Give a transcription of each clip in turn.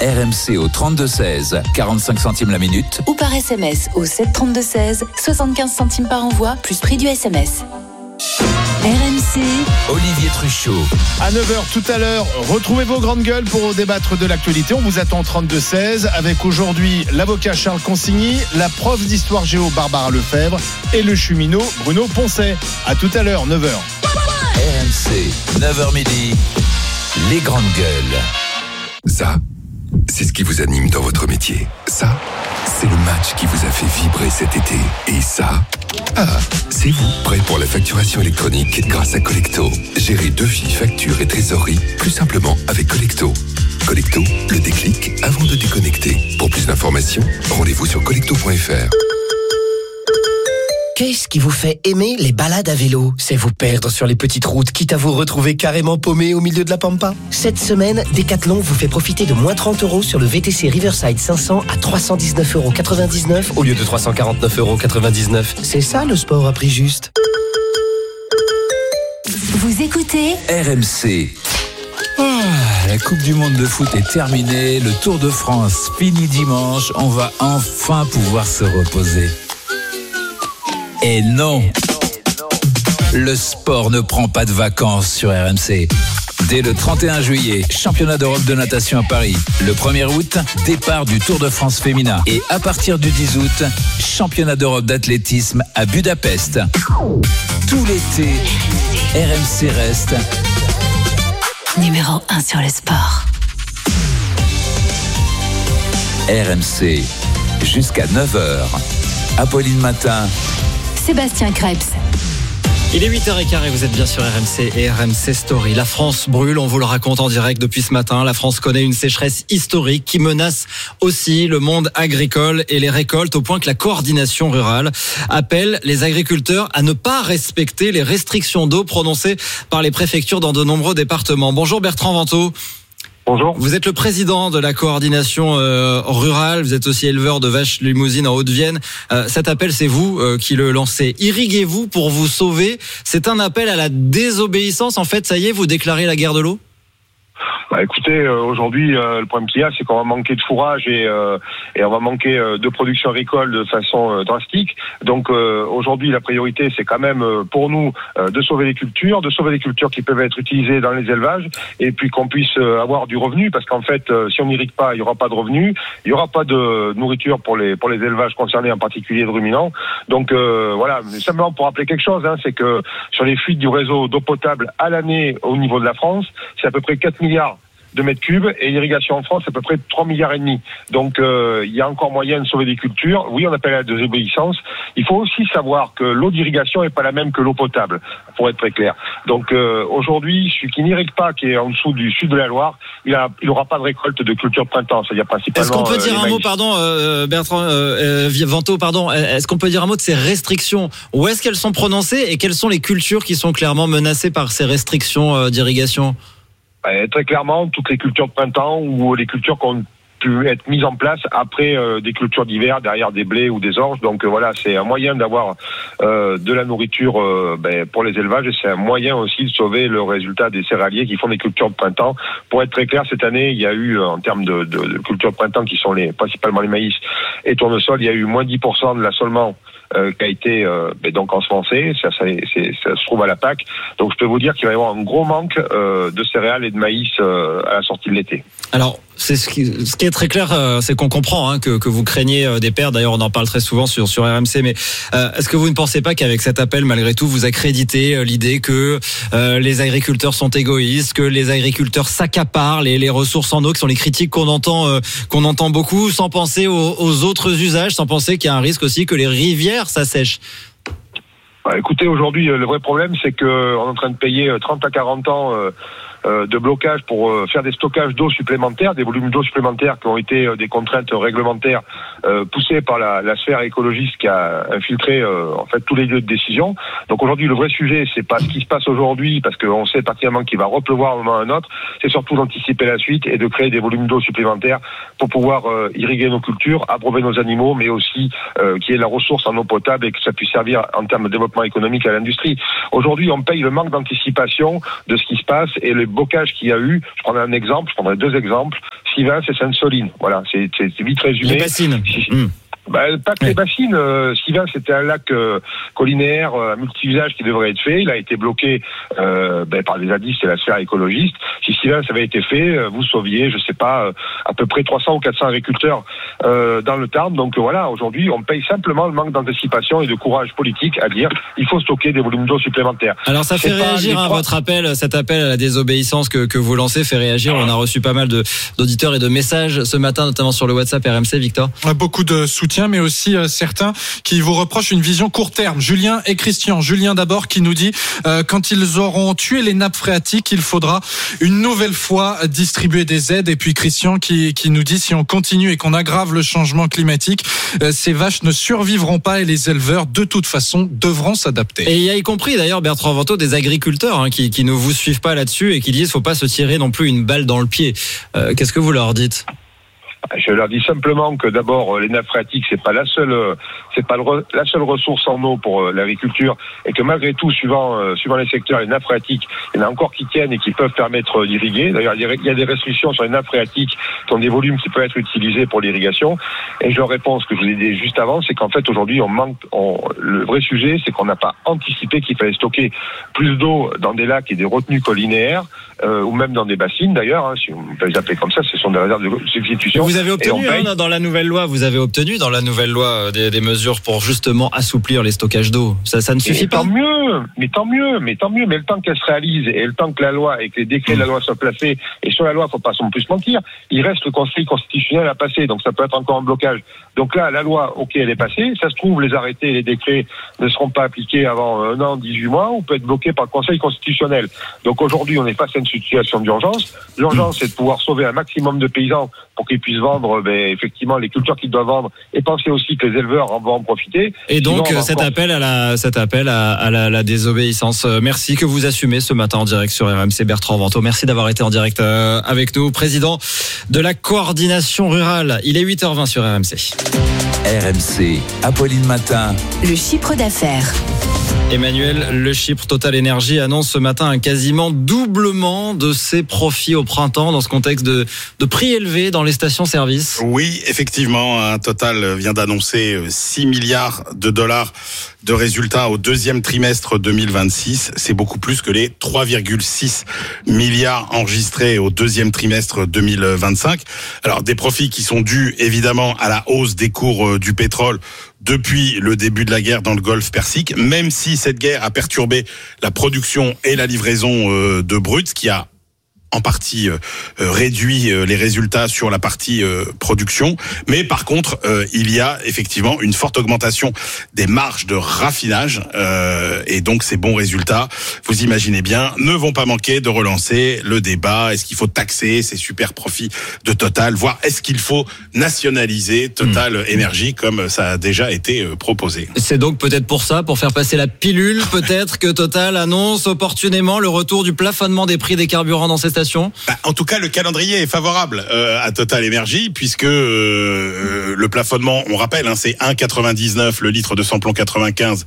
RMC au 32-16, 45 centimes la minute. Ou par SMS au 732-16, 75 centimes par envoi, plus prix du SMS. RMC, Olivier Truchot. À 9h tout à l'heure, retrouvez vos grandes gueules pour débattre de l'actualité. On vous attend au 32-16 avec aujourd'hui l'avocat Charles Consigny, la prof d'histoire géo Barbara Lefebvre et le cheminot Bruno Poncet. À tout à l'heure, 9h. RMC, 9h midi, les grandes gueules. Ça, c'est ce qui vous anime dans votre métier. Ça, c'est le match qui vous a fait vibrer cet été. Et ça, c'est vous, prêt pour la facturation électronique grâce à Collecto. Gérez devis, factures et trésorerie plus simplement avec Collecto. Collecto, le déclic avant de déconnecter. Pour plus d'informations, rendez-vous sur collecto.fr. Qu'est-ce qui vous fait aimer les balades à vélo? C'est vous perdre sur les petites routes, quitte à vous retrouver carrément paumé au milieu de la pampa. Cette semaine, Decathlon vous fait profiter de moins 30 € sur le VTC Riverside 500 à 319,99 € au lieu de 349,99 €. C'est ça le sport à prix juste. vous écoutez RMC. La Coupe du Monde de foot est terminée. Le Tour de France fini dimanche. On va enfin pouvoir se reposer. Et non, le sport ne prend pas de vacances sur RMC. Dès le 31 juillet, championnat d'Europe de natation à Paris. Le 1er août, départ du Tour de France féminin. Et à partir du 10 août, championnat d'Europe d'athlétisme à Budapest. Tout l'été, RMC reste numéro 1 sur le sport. RMC, jusqu'à 9h. Apolline Matin. Sébastien Krebs. Il est 8h15 et vous êtes bien sur RMC et RMC Story. La France brûle, on vous le raconte en direct depuis ce matin. La France connaît une sécheresse historique qui menace aussi le monde agricole et les récoltes au point que la coordination rurale appelle les agriculteurs à ne pas respecter les restrictions d'eau prononcées par les préfectures dans de nombreux départements. Bonjour Bertrand Venteau. Bonjour. Vous êtes le président de la coordination rurale, vous êtes aussi éleveur de vaches limousines en Haute-Vienne. Cet appel, c'est vous qui le lancez. Irriguez-vous pour vous sauver. C'est un appel à la désobéissance. En fait, ça y est, vous déclarez la guerre de l'eau ? Écoutez, aujourd'hui, le problème qu'il y a, c'est qu'on va manquer de fourrage et on va manquer de production agricole de façon drastique. Donc aujourd'hui, la priorité, c'est quand même pour nous de sauver les cultures qui peuvent être utilisées dans les élevages, et puis qu'on puisse avoir du revenu, parce qu'en fait, si on n'irrigue pas, il n'y aura pas de revenu, il n'y aura pas de nourriture pour les élevages concernés, en particulier de ruminants. Donc voilà, mais simplement pour rappeler quelque chose, c'est que sur les fuites du réseau d'eau potable à l'année au niveau de la France, c'est à peu près 4 milliards de mètres cubes, et l'irrigation en France, c'est à peu près 3,5 milliards. Donc, il y a encore moyen de sauver des cultures. Oui, on appelle à la désobéissance. Il faut aussi savoir que l'eau d'irrigation n'est pas la même que l'eau potable, pour être très clair. Donc, aujourd'hui, celui qui n'irrigue pas, qui est en dessous du sud de la Loire, il aura pas de récolte de culture de printemps. C'est-à-dire principalement. Est-ce qu'on peut dire un mot, Bertrand Venteau, est-ce qu'on peut dire un mot de ces restrictions? Où est-ce qu'elles sont prononcées et quelles sont les cultures qui sont clairement menacées par ces restrictions d'irrigation? Très clairement, toutes les cultures de printemps ou les cultures qui ont pu être mises en place après des cultures d'hiver, derrière des blés ou des orges. Donc voilà, c'est un moyen d'avoir de la nourriture pour les élevages, et c'est un moyen aussi de sauver le résultat des céréaliers qui font des cultures de printemps. Pour être très clair, cette année, il y a eu, en termes de cultures de printemps qui sont principalement les maïs et tournesol, il y a eu moins 10% de l'assolement qui a été donc ensemencé. Ça se trouve à la PAC. Donc je peux vous dire qu'il va y avoir un gros manque de céréales et de maïs à la sortie de l'été. Alors, ce qui est très clair, c'est qu'on comprend que vous craignez des pertes. D'ailleurs, on en parle très souvent sur RMC. Mais est-ce que vous ne pensez pas qu'avec cet appel, malgré tout, vous accréditez l'idée que les agriculteurs sont égoïstes, que les agriculteurs s'accaparent les ressources en eau, qui sont les critiques qu'on entend beaucoup, sans penser aux autres usages, sans penser qu'il y a un risque aussi que les rivières s'assèchent? Écoutez, aujourd'hui, le vrai problème, c'est qu'on est en train de payer 30 à 40 ans de blocage pour faire des stockages d'eau supplémentaires, des volumes d'eau supplémentaires qui ont été des contraintes réglementaires poussées par la sphère écologiste qui a infiltré en fait tous les lieux de décision. Donc aujourd'hui, le vrai sujet, c'est pas ce qui se passe aujourd'hui, parce qu'on sait pertinemment qu'il va repleuvoir à un moment ou à un autre, c'est surtout d'anticiper la suite et de créer des volumes d'eau supplémentaires pour pouvoir irriguer nos cultures, abreuver nos animaux, mais aussi qu'il y ait la ressource en eau potable et que ça puisse servir en termes de développement économique à l'industrie. Aujourd'hui, on paye le manque d'anticipation de ce qui se passe et le bocage qu'il y a eu. Je prendrai deux exemples. Sivens et Sainte-Soline. Voilà, c'est vite résumé. Les bassines. Pas que les bassines. Sivens, c'était un lac collinaire à multi-usages qui devrait être fait. Il a été bloqué par les zadistes et la sphère écologiste. Si Sivens avait été fait, vous sauviez, je sais pas, à peu près 300 ou 400 agriculteurs dans le Tarn. Donc voilà, aujourd'hui, on paye simplement le manque d'anticipation et de courage politique à dire il faut stocker des volumes d'eau supplémentaires. Alors ça fait réagir votre appel, cet appel à la désobéissance que vous lancez fait réagir. On a reçu pas mal d'auditeurs et de messages ce matin, notamment sur le WhatsApp RMC, Victor. Beaucoup de soutien, mais aussi certains qui vous reprochent une vision court terme. Julien et Christian. Julien d'abord qui nous dit quand ils auront tué les nappes phréatiques, il faudra une nouvelle fois distribuer des aides. Et puis Christian qui nous dit si on continue et qu'on aggrave le changement climatique, ces vaches ne survivront pas et les éleveurs de toute façon devront s'adapter. Et il y a y compris d'ailleurs Bertrand Vantaux des agriculteurs qui ne vous suivent pas là-dessus et qui disent faut pas se tirer non plus une balle dans le pied. Qu'est-ce que vous leur dites ? Je leur dis simplement que d'abord les nappes phréatiques c'est pas la seule ressource en eau pour l'agriculture et que malgré tout suivant les secteurs les nappes phréatiques il y en a encore qui tiennent et qui peuvent permettre d'irriguer. D'ailleurs il y a des restrictions sur les nappes phréatiques qui ont des volumes qui peuvent être utilisés pour l'irrigation et je leur réponds ce que je vous ai dit juste avant, c'est qu'en fait aujourd'hui le vrai sujet c'est qu'on n'a pas anticipé qu'il fallait stocker plus d'eau dans des lacs et des retenues collinaires ou même dans des bassines d'ailleurs, si on peut les appeler comme ça, ce sont des réserves de substitution. Vous avez obtenu dans la nouvelle loi, des mesures pour justement assouplir les stockages d'eau. Ça ne suffit pas. Tant mieux. Mais le temps qu'elle se réalise et le temps que la loi et que les décrets de la loi soient placés, et sur la loi, faut pas non plus mentir, il reste le Conseil constitutionnel à passer, donc ça peut être encore un blocage. Donc là, la loi, ok, elle est passée. Ça se trouve, les arrêtés et les décrets ne seront pas appliqués avant 1 an, 18 mois, ou peut être bloqués par le Conseil constitutionnel. Donc aujourd'hui, on est face à une situation d'urgence. L'urgence, c'est de pouvoir sauver un maximum de paysans pour qu'ils puissent vendre effectivement les cultures qu'ils doivent vendre et penser aussi que les éleveurs vont en profiter. Et donc cet appel à la désobéissance. Merci que vous assumez ce matin en direct sur RMC. Bertrand Vantaux, merci d'avoir été en direct avec nous, président de la coordination rurale. Il est 8h20 sur RMC. RMC, Apolline Matin. Le chiffre d'affaires. Emmanuel, le Chypre Total Energy annonce ce matin un quasiment doublement de ses profits au printemps dans ce contexte de prix élevés dans les stations-service. Oui, effectivement, Total vient d'annoncer 6 milliards de dollars de résultats au deuxième trimestre 2026. C'est beaucoup plus que les 3,6 milliards enregistrés au deuxième trimestre 2025. Alors, des profits qui sont dus évidemment à la hausse des cours du pétrole depuis le début de la guerre dans le Golfe Persique, même si cette guerre a perturbé la production et la livraison de brut, ce qui a en partie réduit les résultats sur la partie production. Mais par contre, il y a effectivement une forte augmentation des marges de raffinage et donc ces bons résultats, vous imaginez bien, ne vont pas manquer de relancer le débat. Est-ce qu'il faut taxer ces super profits de Total, voire est-ce qu'il faut nationaliser Total Energy comme ça a déjà été proposé? C'est donc peut-être pour ça, pour faire passer la pilule, peut-être que Total annonce opportunément le retour du plafonnement des prix des carburants dans ces stations. En tout cas, le calendrier est favorable à Total Energy puisque le plafonnement, on rappelle, c'est 1,99 le litre de samplon 95,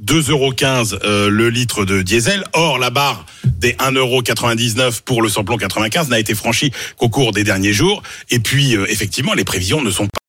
2,15 le litre de diesel. Or, la barre des 1,99 pour le samplon 95 n'a été franchie qu'au cours des derniers jours. Et puis, effectivement, les prévisions ne sont pas.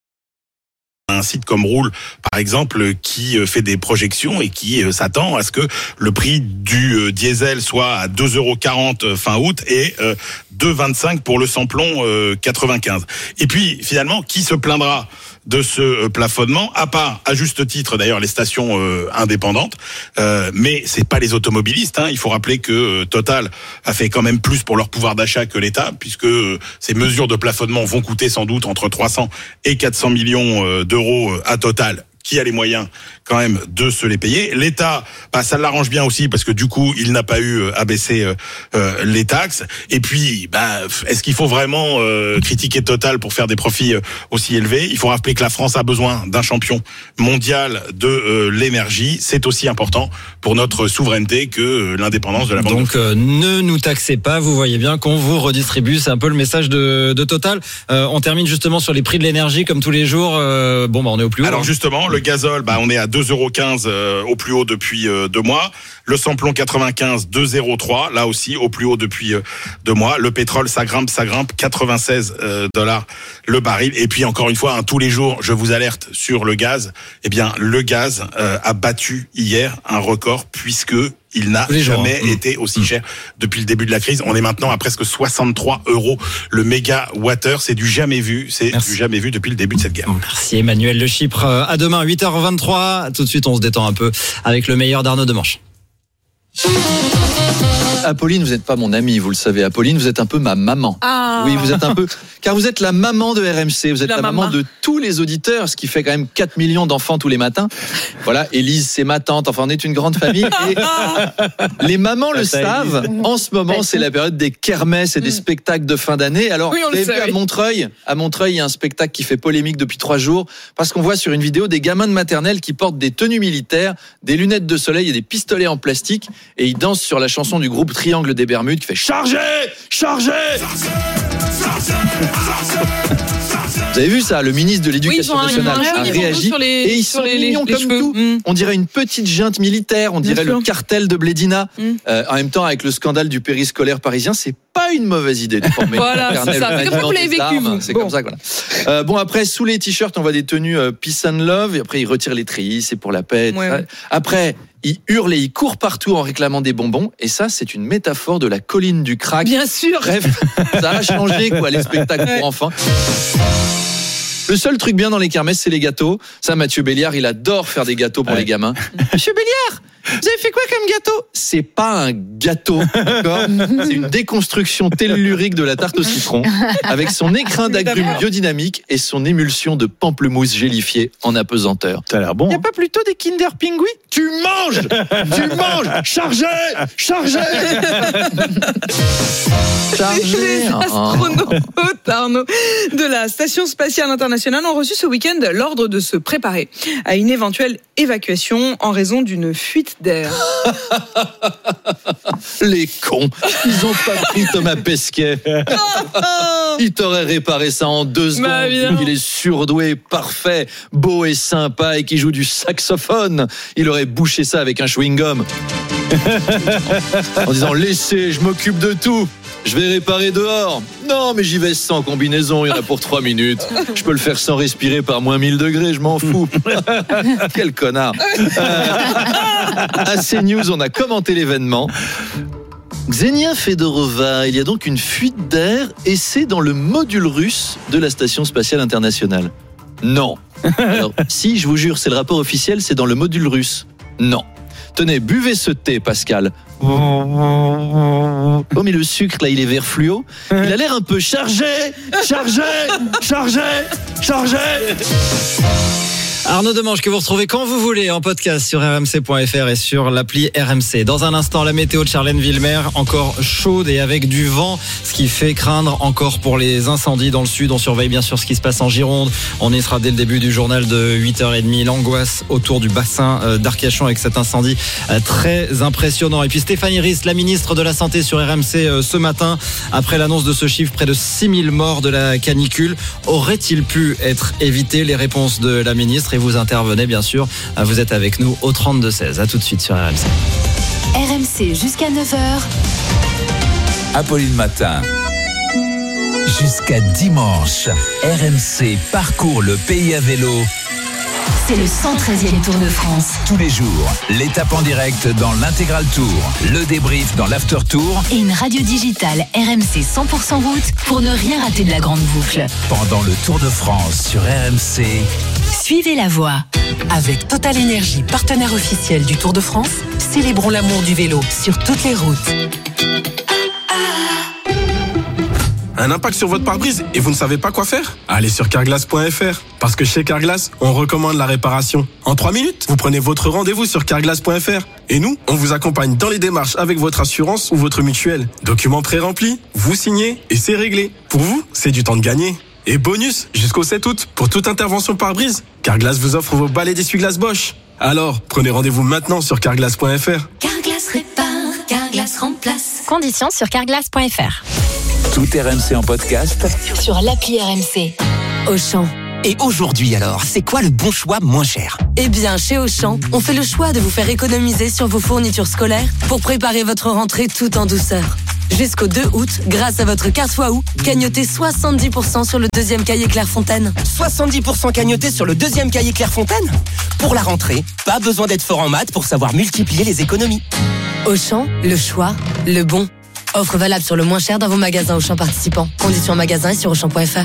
Un site comme Roule, par exemple, qui fait des projections et qui s'attend à ce que le prix du diesel soit à 2,40 € fin août et 2,25 pour le samplon 95. Et puis, finalement, qui se plaindra de ce plafonnement, à part, à juste titre d'ailleurs, les stations indépendantes, mais c'est pas les automobilistes. Il faut rappeler que Total a fait quand même plus pour leur pouvoir d'achat que l'État, puisque ces mesures de plafonnement vont coûter sans doute entre 300 et 400 millions d'euros à Total, qui a les moyens quand même de se les payer. L'État, ça l'arrange bien aussi parce que du coup, il n'a pas eu à baisser les taxes. Et puis, est-ce qu'il faut vraiment critiquer Total pour faire des profits aussi élevés? Il faut rappeler que la France a besoin d'un champion mondial de l'énergie. C'est aussi important pour notre souveraineté que l'indépendance de la banque. Donc, ne nous taxez pas. Vous voyez bien qu'on vous redistribue. C'est un peu le message de Total. On termine justement sur les prix de l'énergie comme tous les jours. On est au plus haut. Alors justement, Le gazole, on est à 2,15 € au plus haut depuis 2 mois. Le samplon 95, 2,03 €, là aussi au plus haut depuis 2 mois. Le pétrole, ça grimpe, 96 $ le baril. Et puis encore une fois, tous les jours, je vous alerte sur le gaz. Eh bien, le gaz a battu hier un record puisque il n'a jamais été aussi cher depuis le début de la crise. On est maintenant à presque 63 € le mégawattheure. C'est du jamais vu. Du jamais vu depuis le début de cette guerre. Merci Emmanuel Le Chypre. À demain, 8h23. Tout de suite, on se détend un peu avec le meilleur d'Arnaud Demanche. Apolline, vous n'êtes pas mon amie, vous le savez. Apolline, vous êtes un peu ma maman. Ah. Oui, vous êtes un peu... Car vous êtes la maman de RMC, vous êtes la maman de tous les auditeurs, ce qui fait quand même 4 millions d'enfants tous les matins. Voilà, Élise, c'est ma tante, enfin on est une grande famille. Et les mamans le savent, en ce moment c'est la période des kermesses et des spectacles de fin d'année. Alors, vous avez vu à Montreuil, il y a un spectacle qui fait polémique depuis 3 jours, parce qu'on voit sur une vidéo des gamins de maternelle qui portent des tenues militaires, des lunettes de soleil et des pistolets en plastique, et ils dansent sur la chanson du groupe Triangle des Bermudes qui fait « Chargez ! Chargez !» Vous avez vu ça, le ministre de l'Éducation nationale a réagi et ils sont mignons comme tout. On dirait une petite junte militaire, on dirait le cartel de Blédina. En même temps, avec le scandale du périscolaire parisien, c'est pas une mauvaise idée de former. Voilà, c'est ça. C'est comme ça que vous l'avez vécu, vous. C'est comme ça, voilà. Bon, après, sous les t-shirts, on voit des tenues peace and love. Et après, ils retirent les treillis, c'est pour la paix. Ouais. Après, ils hurlent et ils courent partout en réclamant des bonbons. Et ça, c'est une métaphore de la colline du crack. Bien sûr. Bref, ça a changé, les spectacles pour enfants. Le seul truc bien dans les kermesses, c'est les gâteaux. Ça, Mathieu Béliard, il adore faire des gâteaux pour les gamins. Monsieur Béliard, vous avez fait quoi comme gâteau ? C'est pas un gâteau, d'accord ? C'est une déconstruction tellurique de la tarte au citron, avec son écrin d'agrumes biodynamique et son émulsion de pamplemousse gélifiée en apesanteur. Ça a l'air bon. Y a pas plutôt des Kinder Pingui ? Tu manges ! Chargez ! Chargez ! Les astronautes, Arnaud, de la Station Spatiale Internationale ont reçu ce week-end l'ordre de se préparer à une éventuelle évacuation en raison d'une fuite d'air. Les cons, ils ont pas pris Thomas Pesquet. Il t'aurait réparé ça en 2 secondes. Il est surdoué, parfait, beau et sympa et qui joue du saxophone. Il aurait bouché ça avec un chewing-gum. En disant, laissez, je m'occupe de tout. Je vais réparer dehors. Non, mais j'y vais sans combinaison. Il y en a pour 3 minutes. Je peux le faire sans respirer par moins 1000 degrés. Je m'en fous. Quel connard. À CNews, on a commenté l'événement. Xenia Fedorova, il y a donc une fuite d'air et c'est dans le module russe de la Station Spatiale Internationale. Non. Alors, si, je vous jure, c'est le rapport officiel, c'est dans le module russe. Non. Tenez, buvez ce thé, Pascal. Oh, mais le sucre, là, il est vert fluo. Il a l'air un peu chargé. Arnaud Demanche que vous retrouvez quand vous voulez en podcast sur rmc.fr et sur l'appli RMC. Dans un instant, la météo de Charlène Villemer, encore chaude et avec du vent, ce qui fait craindre encore pour les incendies dans le sud. On surveille bien sûr ce qui se passe en Gironde. On y sera dès le début du journal de 8h30. L'angoisse autour du bassin d'Arcachon avec cet incendie très impressionnant. Et puis Stéphanie Rist, la ministre de la Santé sur RMC ce matin, après l'annonce de ce chiffre, près de 6000 morts de la canicule. Aurait-il pu être évité? Les réponses de la ministre. Et vous intervenez bien sûr, vous êtes avec nous au 32-16. À tout de suite sur RMC. RMC jusqu'à 9h. Apolline Matin. Jusqu'à dimanche, RMC parcourt le pays à vélo. C'est le 113e Tour de France. Tous les jours, l'étape en direct dans l'intégral Tour, le débrief dans l'after Tour et une radio digitale RMC 100% route pour ne rien rater de la grande boucle. Pendant le Tour de France sur RMC, suivez la voie. Avec Total Énergie, partenaire officiel du Tour de France, célébrons l'amour du vélo sur toutes les routes. Un impact sur votre pare-brise et vous ne savez pas quoi faire ? Allez sur carglass.fr. Parce que chez Carglass, on recommande la réparation. En 3 minutes, vous prenez votre rendez-vous sur carglass.fr. Et nous, on vous accompagne dans les démarches avec votre assurance ou votre mutuelle. Documents pré-remplis, vous signez et c'est réglé. Pour vous, c'est du temps de gagner. Et bonus, jusqu'au 7 août, pour toute intervention pare-brise, Carglass vous offre vos balais d'essuie-glace Bosch. Alors, prenez rendez-vous maintenant sur carglass.fr. Carglass répare, Carglass remplace. Conditions sur carglass.fr. Tout RMC en podcast sur l'appli RMC. Auchan, Et aujourd'hui alors, c'est quoi le bon choix moins cher ? Eh bien, chez Auchan, on fait le choix de vous faire économiser sur vos fournitures scolaires pour préparer votre rentrée tout en douceur. Jusqu'au 2 août, grâce à votre carte Waouh, cagnotez 70% sur le deuxième cahier Clairefontaine. 70% cagnoté sur le deuxième cahier Clairefontaine ? Pour la rentrée, pas besoin d'être fort en maths pour savoir multiplier les économies. Auchan, le choix, le bon. Offre valable sur le moins cher dans vos magasins Auchan participants. Conditions en magasin et sur Auchan.fr.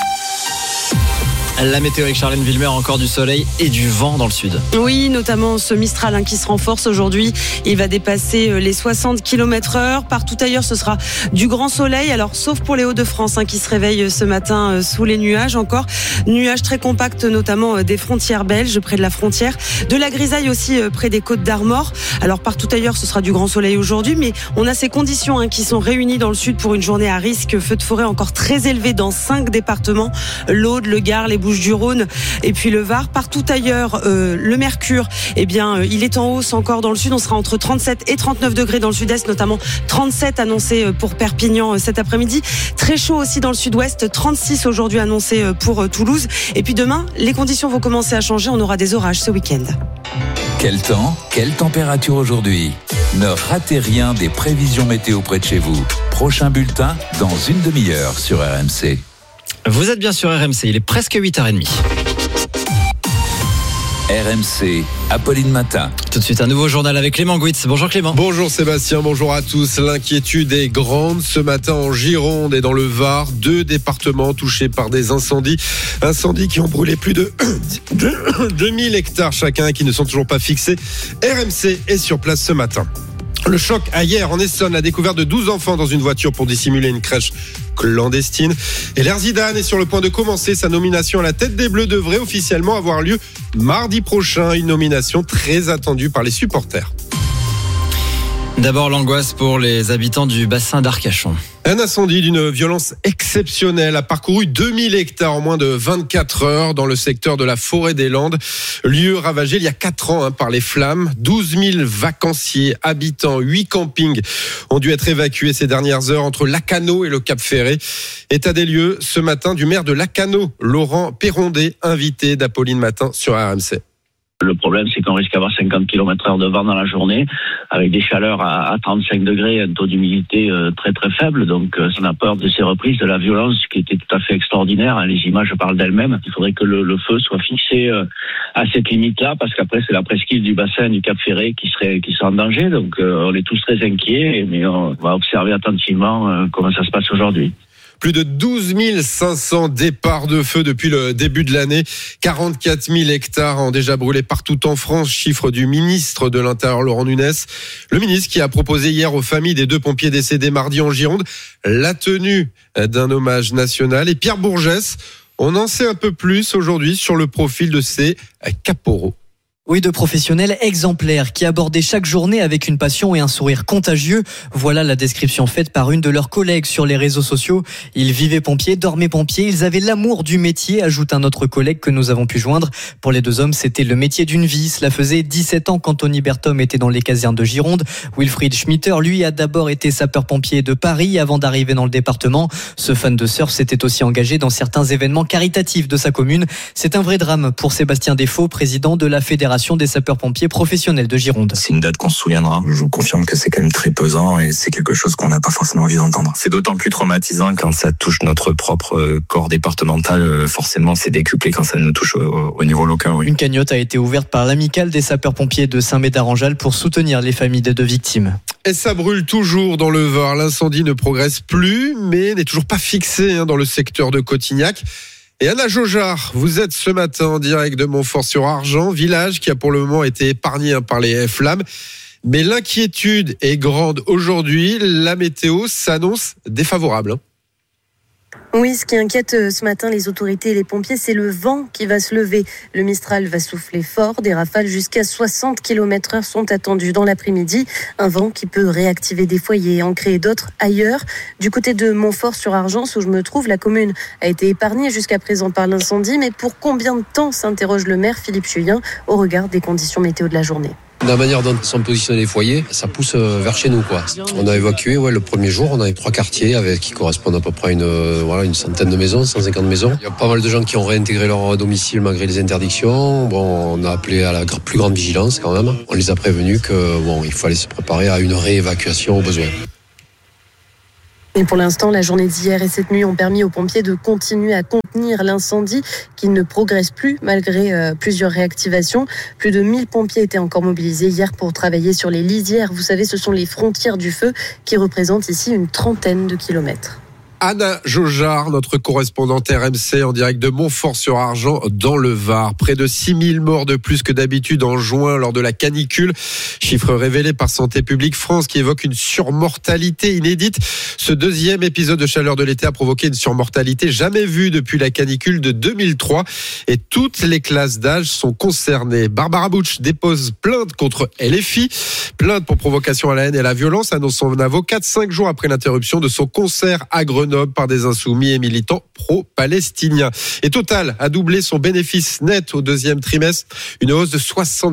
La météo avec Charlène Villemer, encore du soleil et du vent dans le sud. Oui, notamment ce Mistral qui se renforce aujourd'hui. Il va dépasser les 60 km/h. Partout ailleurs, ce sera du grand soleil. Alors, sauf pour les Hauts-de-France qui se réveillent ce matin sous les nuages encore. Nuages très compacts, notamment des frontières belges, près de la frontière. De la grisaille aussi près des Côtes d'Armor. Alors, partout ailleurs, ce sera du grand soleil aujourd'hui. Mais on a ces conditions qui sont réunies dans le sud pour une journée à risque. Feu de forêt encore très élevé dans 5 départements. L'Aude, le Gard, les Bouches-du-Rhône et puis le Var. Partout ailleurs, le mercure, eh bien, il est en hausse encore dans le sud. On sera entre 37 et 39 degrés dans le sud-est, notamment 37 annoncés pour Perpignan cet après-midi. Très chaud aussi dans le sud-ouest, 36 aujourd'hui annoncés pour Toulouse. Et puis demain, les conditions vont commencer à changer. On aura des orages ce week-end. Quel temps, quelle température aujourd'hui ? Ne ratez rien des prévisions météo près de chez vous. Prochain bulletin dans une demi-heure sur RMC. Vous êtes bien sur RMC, il est presque 8h30. RMC, Apolline Matin. Tout de suite, un nouveau journal avec Clément Gouitz. Bonjour Clément. Bonjour Sébastien, bonjour à tous. L'inquiétude est grande ce matin en Gironde et dans le Var. 2 départements touchés par des incendies. Incendies qui ont brûlé plus de 2000 hectares chacun et qui ne sont toujours pas fixés. RMC est sur place ce matin. Le choc à hier en Essonne, la découverte de 12 enfants dans une voiture pour dissimuler une crèche clandestine. Et l'Air Zidane est sur le point de commencer sa nomination à la tête des Bleus, devrait officiellement avoir lieu mardi prochain. Une nomination très attendue par les supporters. D'abord l'angoisse pour les habitants du bassin d'Arcachon. Un incendie d'une violence exceptionnelle a parcouru 2000 hectares en moins de 24 heures dans le secteur de la Forêt des Landes. Lieu ravagé il y a 4 ans par les flammes. 12 000 vacanciers, habitants, 8 campings ont dû être évacués ces dernières heures entre Lacanau et le Cap Ferré. État des lieux ce matin du maire de Lacanau, Laurent Perrondet, invité d'Apolline Matin sur RMC. Le problème, c'est qu'on risque d'avoir 50 km/h de vent dans la journée, avec des chaleurs à 35 degrés, un taux d'humidité très très faible. Donc, on a peur de ces reprises, de la violence qui était tout à fait extraordinaire. Les images parlent d'elles-mêmes. Il faudrait que le feu soit fixé à cette limite-là, parce qu'après, c'est la presqu'île du bassin du Cap Ferré qui serait en danger. Donc, on est tous très inquiets, mais on va observer attentivement comment ça se passe aujourd'hui. Plus de 12 500 départs de feu depuis le début de l'année. 44 000 hectares ont déjà brûlé partout en France, chiffre du ministre de l'Intérieur Laurent Nunez. Le ministre qui a proposé hier aux familles des 2 pompiers décédés mardi en Gironde la tenue d'un hommage national. Et Pierre Bourgès, on en sait un peu plus aujourd'hui sur le profil de ces caporaux. Oui, de professionnels exemplaires qui abordaient chaque journée avec une passion et un sourire contagieux. Voilà la description faite par une de leurs collègues sur les réseaux sociaux. Ils vivaient pompiers, dormaient pompiers, ils avaient l'amour du métier, ajoute un autre collègue que nous avons pu joindre. Pour les 2 hommes, c'était le métier d'une vie. Cela faisait 17 ans qu'Anthony Berthom était dans les casernes de Gironde. Wilfried Schmitter, lui, a d'abord été sapeur-pompier de Paris avant d'arriver dans le département. Ce fan de surf s'était aussi engagé dans certains événements caritatifs de sa commune. C'est un vrai drame pour Sébastien Desfaux, président de la Fédération des sapeurs-pompiers professionnels de Gironde. C'est une date qu'on se souviendra. Je vous confirme que c'est quand même très pesant et c'est quelque chose qu'on n'a pas forcément envie d'entendre. C'est d'autant plus traumatisant quand ça touche notre propre corps départemental. Forcément, c'est décuplé quand ça nous touche au niveau local. Oui. Une cagnotte a été ouverte par l'amicale des sapeurs-pompiers de Saint-Médard-en-Jalles pour soutenir les familles des 2 victimes. Et ça brûle toujours dans le Var. L'incendie ne progresse plus, mais n'est toujours pas fixé dans le secteur de Cotignac. Et Anna Jaugeard, vous êtes ce matin en direct de Montfort-sur-Argent, village qui a pour le moment été épargné par les flammes. Mais l'inquiétude est grande aujourd'hui. La météo s'annonce défavorable. Oui, ce qui inquiète ce matin les autorités et les pompiers, c'est le vent qui va se lever. Le Mistral va souffler fort. Des rafales jusqu'à 60 km/h sont attendues dans l'après-midi. Un vent qui peut réactiver des foyers et en créer d'autres ailleurs. Du côté de Montfort-sur-Argence, où je me trouve, la commune a été épargnée jusqu'à présent par l'incendie. Mais pour combien de temps, s'interroge le maire Philippe Chuyen, au regard des conditions météo de la journée. La manière dont sont positionnés les foyers, ça pousse vers chez nous, quoi. On a évacué, le premier jour, on avait 3 quartiers qui correspondent à peu près à une centaine de maisons, 150 maisons. Il y a pas mal de gens qui ont réintégré leur domicile malgré les interdictions. Bon, on a appelé à la plus grande vigilance quand même. On les a prévenus il fallait se préparer à une réévacuation au besoin. Et pour l'instant, la journée d'hier et cette nuit ont permis aux pompiers de continuer à contenir l'incendie qui ne progresse plus malgré plusieurs réactivations. Plus de 1000 pompiers étaient encore mobilisés hier pour travailler sur les lisières. Vous savez, ce sont les frontières du feu qui représentent ici une trentaine de kilomètres. Anna Jaugeard, notre correspondante RMC en direct de Montfort-sur-Argent dans le Var. Près de 6000 morts de plus que d'habitude en juin lors de la canicule. Chiffre révélé par Santé publique France qui évoque une surmortalité inédite. Ce deuxième épisode de chaleur de l'été a provoqué une surmortalité jamais vue depuis la canicule de 2003. Et toutes les classes d'âge sont concernées. Barbara Butch dépose plainte contre LFI. Plainte pour provocation à la haine et à la violence, annonce son avocate 5 jours après l'interruption de son concert à Grenoble par des insoumis et militants pro-palestiniens. Et Total a doublé son bénéfice net au deuxième trimestre, une hausse de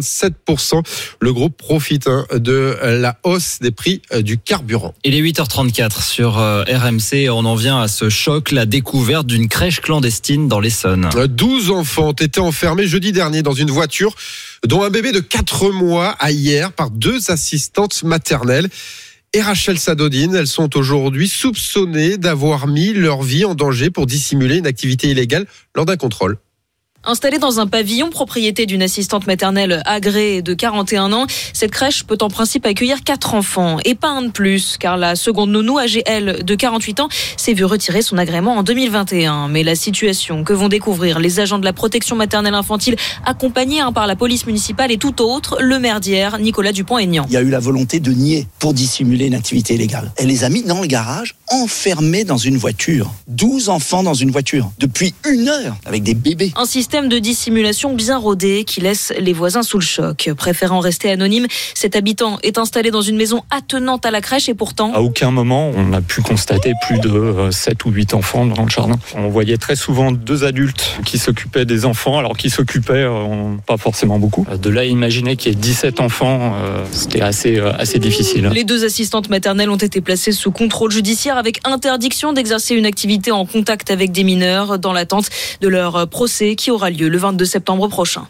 67%. Le groupe profite de la hausse des prix du carburant. Il est 8h34 sur RMC. On en vient à ce choc, la découverte d'une crèche clandestine dans l'Essonne. 12 enfants ont été enfermés jeudi dernier dans une voiture, dont un bébé de 4 mois à hier par 2 assistantes maternelles. Et Rachel Sadodine, elles sont aujourd'hui soupçonnées d'avoir mis leur vie en danger pour dissimuler une activité illégale lors d'un contrôle. Installée dans un pavillon propriété d'une assistante maternelle agréée de 41 ans, cette crèche peut en principe accueillir 4 enfants et pas un de plus, car la seconde nounou, âgée elle de 48 ans, s'est vue retirer son agrément en 2021. Mais la situation que vont découvrir les agents de la protection maternelle infantile, accompagnés par la police municipale, est tout autre. Le maire d'hier, Nicolas Dupont-Aignan. Il y a eu la volonté de nier pour dissimuler une activité illégale. Elle les a mis dans le garage, enfermés dans une voiture. 12 enfants dans une voiture, depuis 1 heure, avec des bébés. Un système de dissimulation bien rodé qui laisse les voisins sous le choc. Préférant rester anonyme, cet habitant est installé dans une maison attenante à la crèche et pourtant... À aucun moment, on a pu constater plus de 7 ou 8 enfants dans le jardin. On voyait très souvent 2 adultes qui s'occupaient des enfants, alors qui s'occupaient pas forcément beaucoup. De là à imaginer qu'il y ait 17 enfants, c'était assez difficile. Les 2 assistantes maternelles ont été placées sous contrôle judiciaire avec interdiction d'exercer une activité en contact avec des mineurs dans l'attente de leur procès qui aura lieu le 22 septembre prochain.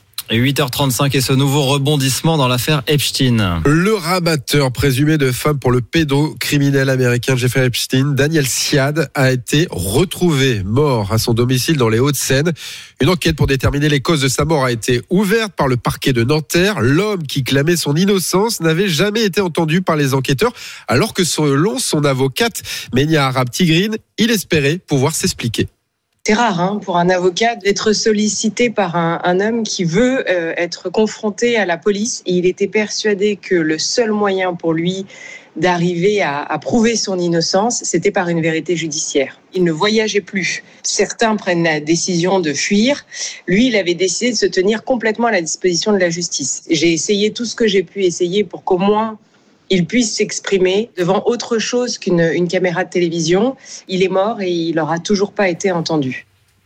8h35 et ce nouveau rebondissement dans l'affaire Epstein. Le rabatteur présumé de femme pour le pédocriminel américain Jeffrey Epstein, Daniel Siad, a été retrouvé mort à son domicile dans les Hauts-de-Seine. Une enquête pour déterminer les causes de sa mort a été ouverte par le parquet de Nanterre. L'homme qui clamait son innocence n'avait jamais été entendu par les enquêteurs, alors que selon son avocate, Ménia Arab-Tigrine, il espérait pouvoir s'expliquer. C'est rare pour un avocat d'être sollicité par un homme qui veut être confronté à la police. Et il était persuadé que le seul moyen pour lui d'arriver à prouver son innocence, c'était par une vérité judiciaire. Il ne voyageait plus. Certains prennent la décision de fuir. Lui, il avait décidé de se tenir complètement à la disposition de la justice. J'ai essayé tout ce que j'ai pu essayer pour qu'au moins il puisse s'exprimer devant autre chose qu'une caméra de télévision. Il est mort et il n'aura toujours pas été entendu.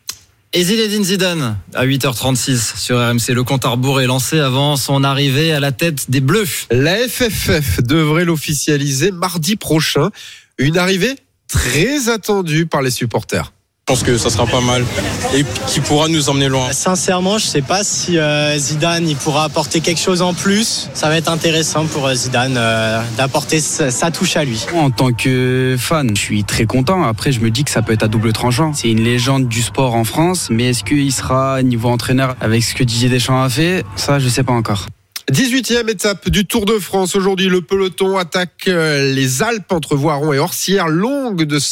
Et Zinedine Zidane, à 8h36 sur RMC. Le compte à rebours est lancé avant son arrivée à la tête des Bleus. La FFF devrait l'officialiser mardi prochain. Une arrivée très attendue par les supporters. Je pense que ça sera pas mal et qui pourra nous emmener loin. Sincèrement, je ne sais pas si Zidane il pourra apporter quelque chose en plus. Ça va être intéressant pour Zidane d'apporter sa touche à lui. En tant que fan, je suis très content. Après, je me dis que ça peut être à double tranchant. C'est une légende du sport en France, mais est-ce qu'il sera niveau entraîneur avec ce que Didier Deschamps a fait ? Ça, je ne sais pas encore. 18e étape du Tour de France. Aujourd'hui, le peloton attaque les Alpes entre Voiron et Orsières, longue de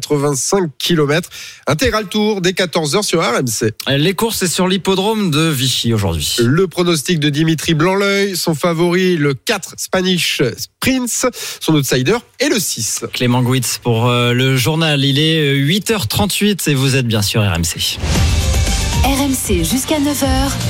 185 km. Intégral Tour dès 14h sur RMC. Les courses, c'est sur l'hippodrome de Vichy aujourd'hui. Le pronostic de Dimitri Blanc-L'Œil, son favori, le 4 Spanish Prince, son outsider et le 6. Clément Gouitz pour le journal. Il est 8h38 et vous êtes bien sûr RMC. RMC jusqu'à 9h.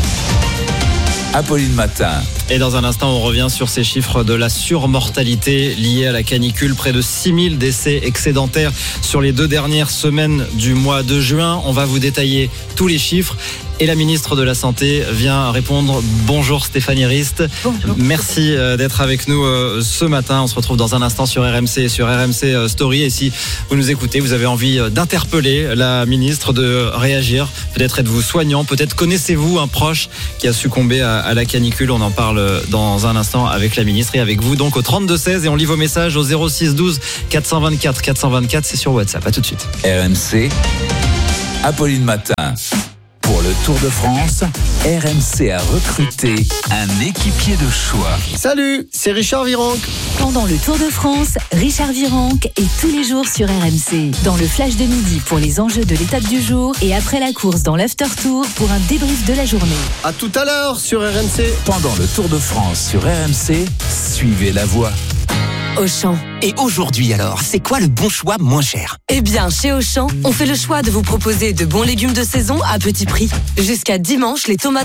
Apolline Matin. Et dans un instant, on revient sur ces chiffres de la surmortalité liée à la canicule. Près de 6000 décès excédentaires sur les 2 dernières semaines du mois de juin. On va vous détailler tous les chiffres Et la ministre de la Santé vient répondre. Bonjour Stéphanie Rist. Bonjour. Merci d'être avec nous ce matin. On se retrouve dans un instant sur RMC et sur RMC Story. Et si vous nous écoutez, vous avez envie d'interpeller la ministre, de réagir. Peut-être êtes-vous soignant, peut-être connaissez-vous un proche qui a succombé à la canicule. On en parle dans un instant avec la ministre et avec vous. Donc au 32-16 et on lit vos messages au 06 12 424 424. C'est sur WhatsApp. À tout de suite. RMC, Apolline Matin. Pour le Tour de France, RMC a recruté un équipier de choix. Salut, c'est Richard Virenque. Pendant le Tour de France, Richard Virenque est tous les jours sur RMC. Dans le flash de midi pour les enjeux de l'étape du jour et après la course dans l'after tour pour un débrief de la journée. À tout à l'heure sur RMC. Pendant le Tour de France sur RMC, suivez la voie. Auchan. Et aujourd'hui alors, c'est quoi le bon choix moins cher? Eh bien, chez Auchan, on fait le choix de vous proposer de bons légumes de saison à petit prix. Jusqu'à dimanche, les tomates